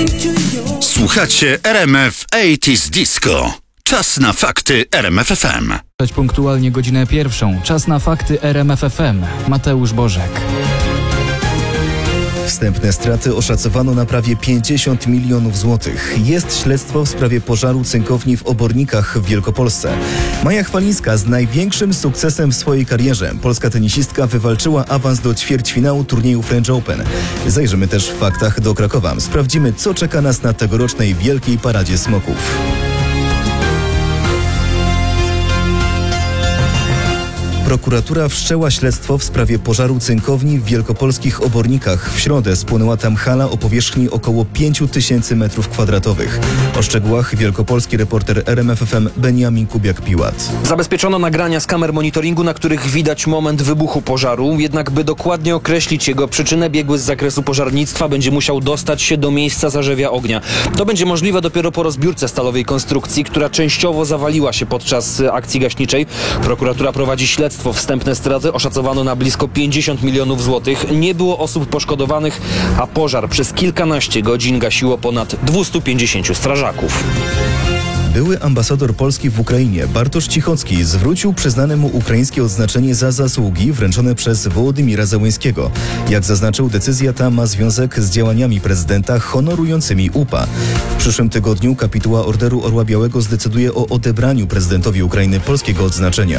Słuchacie RMF 80s Disco. Czas na fakty RMF FM. Punktualnie godzinę 1. Czas na fakty RMF FM. Mateusz Bożek. Wstępne straty oszacowano na prawie 50 milionów złotych. Jest śledztwo w sprawie pożaru cynkowni w Obornikach w Wielkopolsce. Maja Chwalińska z największym sukcesem w swojej karierze. Polska tenisistka wywalczyła awans do ćwierćfinału turnieju French Open. Zajrzymy też w faktach do Krakowa. Sprawdzimy, co czeka nas na tegorocznej Wielkiej Paradzie Smoków. Prokuratura wszczęła śledztwo w sprawie pożaru cynkowni w wielkopolskich Obornikach. W środę spłonęła tam hala o powierzchni około 5000 m2. O szczegółach wielkopolski reporter RMF FM Beniamin Kubiak-Piłat. Zabezpieczono nagrania z kamer monitoringu, na których widać moment wybuchu pożaru. Jednak by dokładnie określić jego przyczynę, biegły z zakresu pożarnictwa będzie musiał dostać się do miejsca zarzewia ognia. To będzie możliwe dopiero po rozbiórce stalowej konstrukcji, która częściowo zawaliła się podczas akcji gaśniczej. Prokuratura prowadzi śledztwo. Wstępne straty oszacowano na blisko 50 milionów złotych. Nie było osób poszkodowanych, a pożar przez kilkanaście godzin gasiło ponad 250 strażaków. Były ambasador Polski w Ukrainie Bartosz Cichocki zwrócił przyznane mu ukraińskie odznaczenie za zasługi wręczone przez Wołodymira Zełenskiego. Jak zaznaczył, decyzja ta ma związek z działaniami prezydenta honorującymi UPA. W przyszłym tygodniu kapituła Orderu Orła Białego zdecyduje o odebraniu prezydentowi Ukrainy polskiego odznaczenia.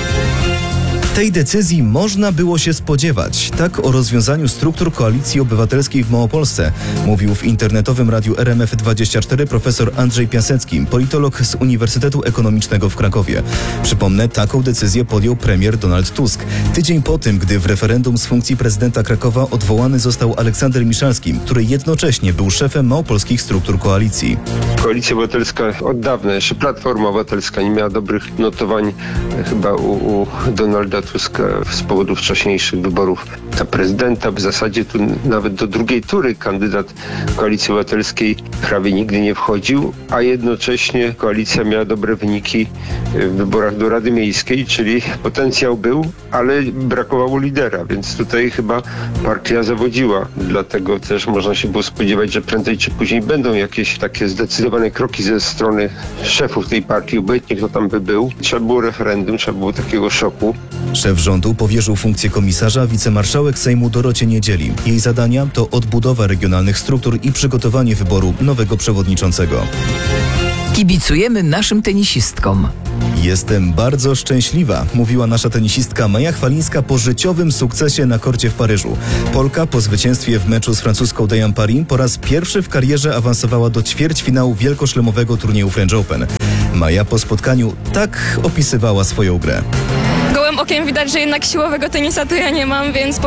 Tej decyzji można było się spodziewać. Tak o rozwiązaniu struktur Koalicji Obywatelskiej w Małopolsce mówił w internetowym radiu RMF24 profesor Andrzej Piasecki, politolog z Uniwersytetu Ekonomicznego w Krakowie. Przypomnę, taką decyzję podjął premier Donald Tusk. Tydzień po tym, gdy w referendum z funkcji prezydenta Krakowa odwołany został Aleksander Miszalski, który jednocześnie był szefem małopolskich struktur koalicji. Koalicja Obywatelska od dawna, jeszcze Platforma Obywatelska nie miała dobrych notowań chyba u Donalda Tuska z powodu wcześniejszych wyborów na prezydenta. W zasadzie tu nawet do drugiej tury kandydat Koalicji Obywatelskiej prawie nigdy nie wchodził, a jednocześnie koalicja miała dobre wyniki w wyborach do Rady Miejskiej, czyli potencjał był, ale brakowało lidera, więc tutaj chyba partia zawodziła. Dlatego też można się było spodziewać, że prędzej czy później będą jakieś takie zdecydowane kroki ze strony szefów tej partii, obojętnie kto tam by był. Trzeba było referendum, trzeba było takiego szoku. Szef rządu powierzył funkcję komisarza wicemarszałek Sejmu Dorocie Niedzieli. Jej zadania to odbudowa regionalnych struktur i przygotowanie wyboru nowego przewodniczącego. Kibicujemy naszym tenisistkom. Jestem bardzo szczęśliwa, mówiła nasza tenisistka Maja Chwalińska po życiowym sukcesie na korcie w Paryżu. Polka po zwycięstwie w meczu z francuską Diane Paris po raz pierwszy w karierze awansowała do ćwierćfinału wielkoszlemowego turnieju French Open. Maja po spotkaniu tak opisywała swoją grę. Gołym okiem widać, że jednak siłowego tenisa to ja nie mam, więc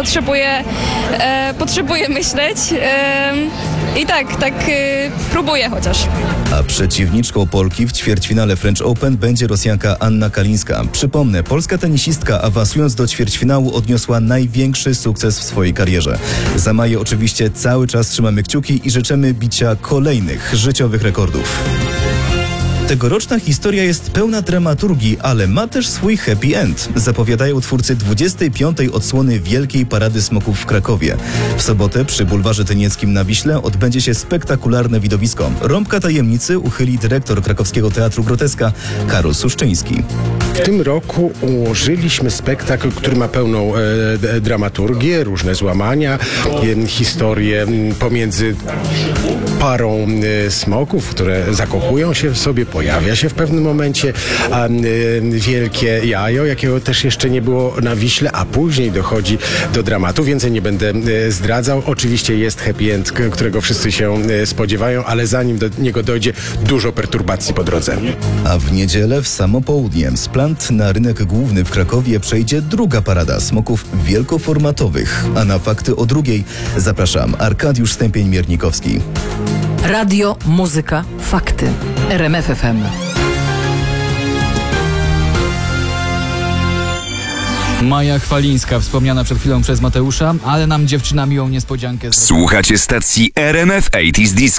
potrzebuję myśleć i próbuję chociaż. A przeciwniczką Polki w ćwierćfinale French Open będzie Rosjanka Anna Kalińska. Przypomnę, polska tenisistka awansując do ćwierćfinału odniosła największy sukces w swojej karierze. Za Maję oczywiście cały czas trzymamy kciuki i życzymy bicia kolejnych życiowych rekordów. Tegoroczna historia jest pełna dramaturgii, ale ma też swój happy end, zapowiadają twórcy 25. odsłony Wielkiej Parady Smoków w Krakowie. W sobotę przy bulwarze Tynieckim na Wiśle odbędzie się spektakularne widowisko. Rąbka tajemnicy uchyli dyrektor krakowskiego Teatru Groteska Karol Suszczyński. W tym roku ułożyliśmy spektakl, który ma pełną dramaturgię, różne złamania, historie pomiędzy parą smoków, które zakochują się w sobie, pojawia się w pewnym momencie wielkie jajo, jakiego też jeszcze nie było na Wiśle, a później dochodzi do dramatu. Więcej nie będę zdradzał. Oczywiście jest happy end, którego wszyscy się spodziewają, ale zanim do niego dojdzie, dużo perturbacji po drodze. A w niedzielę w samo południe z Plant na rynek główny w Krakowie przejdzie druga parada smoków wielkoformatowych. A na fakty o drugiej zapraszam Arkadiusz Stępień-Miernikowski. Radio, muzyka, fakty. RMF FM. Maja Chwalińska, wspomniana przed chwilą przez Mateusza, ale nam dziewczyna miłą niespodziankę. Słuchacie stacji RMF 80s Disco.